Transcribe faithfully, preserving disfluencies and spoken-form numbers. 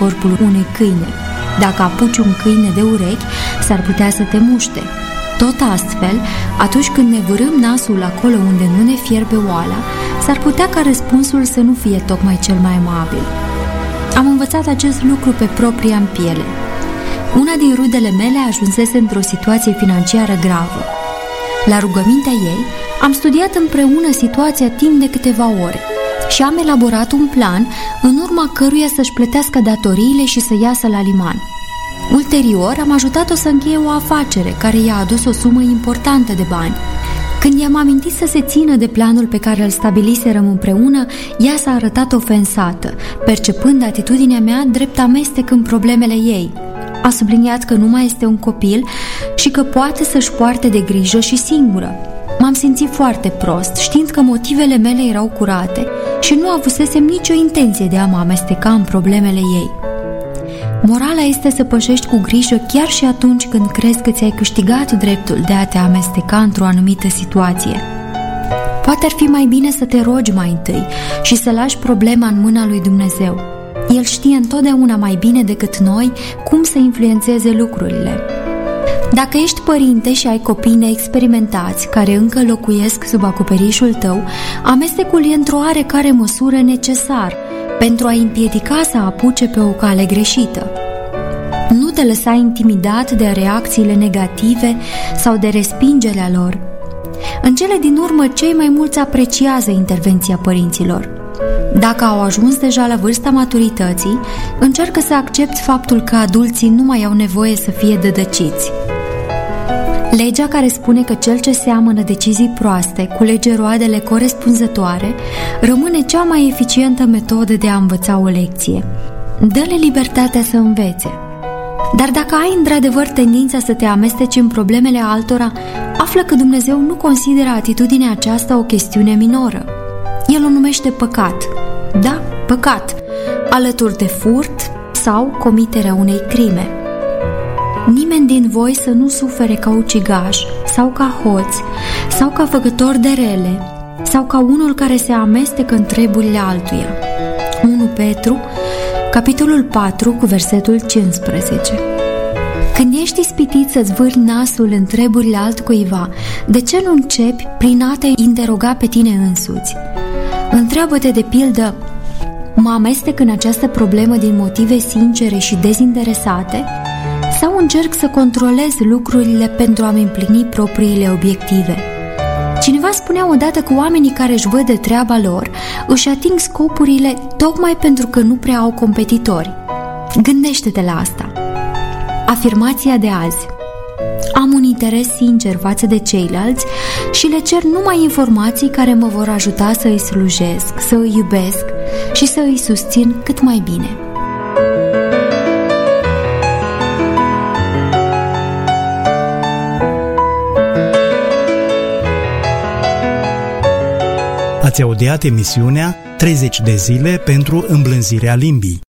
corpul unui câine. Dacă apuci un câine de urechi, s-ar putea să te muște. Tot astfel, atunci când ne vârâm nasul acolo unde nu ne fierbe oala, s-ar putea ca răspunsul să nu fie tocmai cel mai amabil. Am învățat acest lucru pe propria în piele. Una din rudele mele ajunsese într-o situație financiară gravă. La rugămintea ei, am studiat împreună situația timp de câteva ore și am elaborat un plan în urma căruia să-și plătească datoriile și să iasă la liman. Ulterior, am ajutat-o să încheie o afacere care i-a adus o sumă importantă de bani. Când i-am amintit să se țină de planul pe care îl stabiliserăm împreună, ea s-a arătat ofensată, percepând atitudinea mea drept amestec în problemele ei. A subliniat că nu mai este un copil și că poate să-și poarte de grijă și singură. M-am simțit foarte prost, știind că motivele mele erau curate și nu avusesem nicio intenție de a mă amesteca în problemele ei. Morala este să pășești cu grijă chiar și atunci când crezi că ți-ai câștigat dreptul de a te amesteca într-o anumită situație. Poate ar fi mai bine să te rogi mai întâi și să lași problema în mâna lui Dumnezeu. El știe întotdeauna mai bine decât noi cum să influențeze lucrurile. Dacă ești părinte și ai copii neexperimentați care încă locuiesc sub acoperișul tău, amestecul e într-o oarecare măsură necesar pentru a împiedica să apuce pe o cale greșită. Nu te lăsa intimidat de reacțiile negative sau de respingerea lor. În cele din urmă, cei mai mulți apreciază intervenția părinților. Dacă au ajuns deja la vârsta maturității, încearcă să accepti faptul că adulții nu mai au nevoie să fie dădăciți. Legea care spune că cel ce seamănă decizii proaste culege roadele corespunzătoare rămâne cea mai eficientă metodă de a învăța o lecție. Dă-le libertatea să învețe. Dar dacă ai într-adevăr tendința să te amesteci în problemele altora, află că Dumnezeu nu consideră atitudinea aceasta o chestiune minoră. El o numește păcat. Da, păcat, alături de furt sau comiterea unei crime. Nimeni din voi să nu sufere ca ucigaș sau ca hoț sau ca făcător de rele sau ca unul care se amestecă în treburile altuia. unu Petru, capitolul patru, cu versetul cincisprezece. Când ești ispitit să-ți vârli nasul în treburile altcuiva, de ce nu începi prin a te interoga pe tine însuți? Întreabă-te de pildă: mă amestec în această problemă din motive sincere și dezinteresate? Sau încerc să controlez lucrurile pentru a-mi împlini propriile obiective? Cineva spunea odată că oamenii care își văd de treaba lor își ating scopurile tocmai pentru că nu prea au competitori. Gândește-te la asta. Afirmația de azi: am un interes sincer față de ceilalți și le cer numai informații care mă vor ajuta să îi slujesc, să îi iubesc și să îi susțin cât mai bine. Ați audiat emisiunea treizeci de zile pentru îmblânzirea limbii.